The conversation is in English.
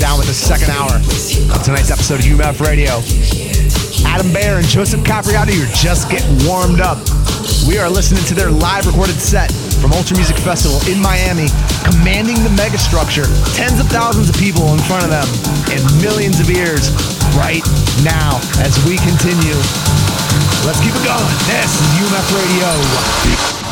down with the second hour of tonight's episode of UMF Radio. Adam Bear and Joseph Capriati are just getting warmed up. We are listening to their live recorded set from Ultra Music Festival in Miami, commanding the megastructure, tens of thousands of people in front of them, and millions of ears right now as we continue. Let's keep it going. This is UMF Radio.